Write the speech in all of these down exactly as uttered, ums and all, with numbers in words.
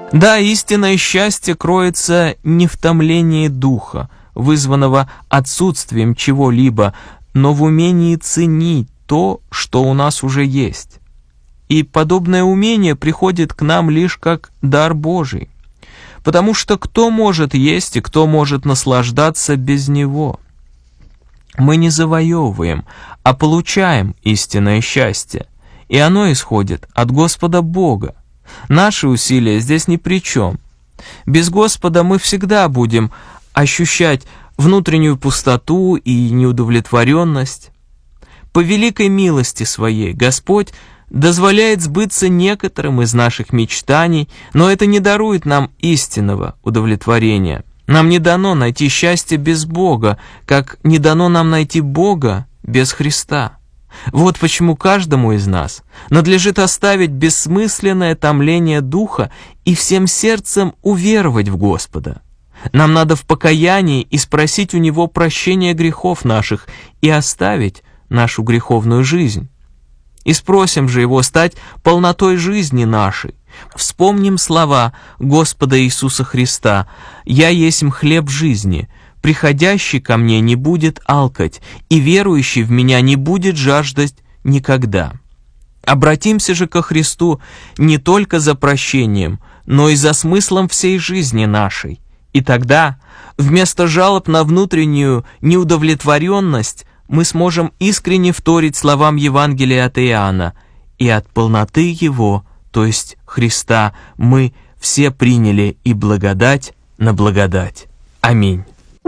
Да, истинное счастье кроется не в томлении духа, вызванного отсутствием чего-либо, но в умении ценить то, что у нас уже есть. И подобное умение приходит к нам лишь как дар Божий, потому что кто может есть и кто может наслаждаться без него? Мы не завоевываем, а получаем истинное счастье, и оно исходит от Господа Бога. Наши усилия здесь ни при чем. Без Господа мы всегда будем ощущать внутреннюю пустоту и неудовлетворенность. По великой милости Своей Господь дозволяет сбыться некоторым из наших мечтаний, но это не дарует нам истинного удовлетворения. Нам не дано найти счастье без Бога, как не дано нам найти Бога без Христа. Вот почему каждому из нас надлежит оставить бессмысленное томление духа и всем сердцем уверовать в Господа. Нам надо в покаянии и спросить у Него прощения грехов наших и оставить нашу греховную жизнь. И спросим же Его стать полнотой жизни нашей. Вспомним слова Господа Иисуса Христа: «Я есмь хлеб жизни, приходящий ко мне не будет алкать, и верующий в меня не будет жаждать никогда». Обратимся же ко Христу не только за прощением, но и за смыслом всей жизни нашей. И тогда, вместо жалоб на внутреннюю неудовлетворенность, мы сможем искренне вторить словам Евангелия от Иоанна: «И от полноты Его, то есть Христа, мы все приняли и благодать на благодать». Аминь.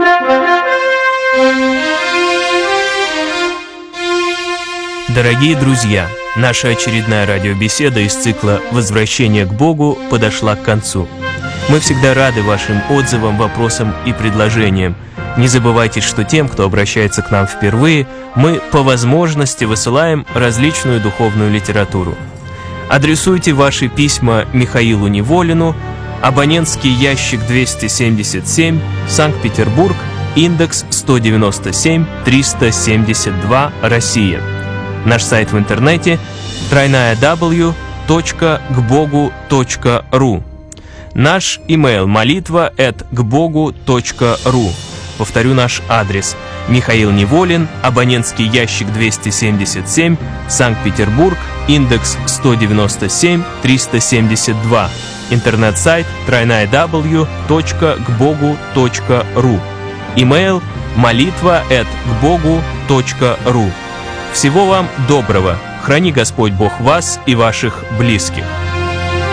Дорогие друзья, наша очередная радиобеседа из цикла «Возвращение к Богу» подошла к концу. Мы всегда рады вашим отзывам, вопросам и предложениям. Не забывайте, что тем, кто обращается к нам впервые, мы по возможности высылаем различную духовную литературу. Адресуйте ваши письма Михаилу Неволину, абонентский ящик двести семьдесят семь, Санкт-Петербург, индекс сто девяносто семь триста семьдесят два, Россия. Наш сайт в интернете дабл ю дабл ю дабл ю точка гбогу точка ру. Наш имейл молитва эт гбогу точка ру. Повторю наш адрес: Михаил Неволин, абонентский ящик двести семьдесят семь, Санкт-Петербург, индекс сто девяносто семь триста семьдесят два. Интернет-сайт дабл ю дабл ю дабл ю точка гбогу точка ру. Имейл молитва эт гбогу точка ру. Всего вам доброго. Храни Господь Бог вас и ваших близких.